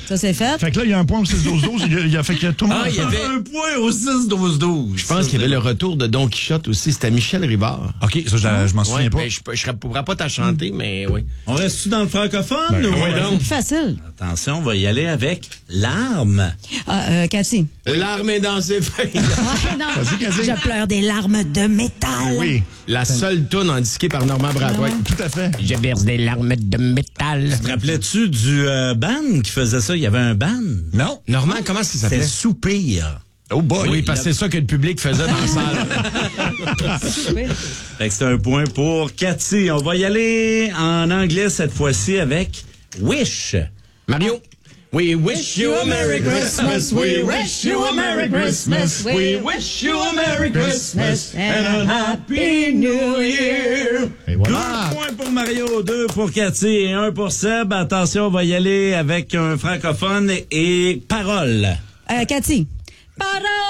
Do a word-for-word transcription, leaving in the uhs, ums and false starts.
Ça, c'est fait. Fait que là, il y a un point au six douze douze. Il, il a fait que tout le monde... Ah, il y avait Un point au six douze douze. Je pense qu'il y avait le retour de Don Quichotte aussi. C'était Michel Rivard. OK, ça, je, je m'en souviens Ouais, pas. ben, je je ne pourrais pas t'en chanter, mais oui. On reste-tu dans le francophone? Ben, ou- oui, C'est plus facile. Attention, on va y aller avec l'arme. Ah, euh, Cathy. L'arme est dans ses feuilles. Ouais, non. Vas-y, Cathy. Je pleure des larmes de métal. Oui, La seule toune indiquée par Normand Brathwaite. tout à fait. Je verse des larmes de métal. Te rappelais-tu du euh, band qui faisait ça? Il y avait un band. Non? Normand, comment ça C'était s'appelait? Soupir. Oh boy. Oui, parce que c'est ça que le public faisait dans la salle. Fait que c'est un point pour Cathy. On va y aller en anglais cette fois-ci avec Wish. Mario. We wish you a Merry Christmas. We wish you a Merry Christmas. We wish you a Merry Christmas and a Happy New Year. Et voilà. Deux points pour Mario, deux pour Cathy et un pour Seb. Attention, on va y aller avec un francophone et, et parole. Euh, Cathy. Para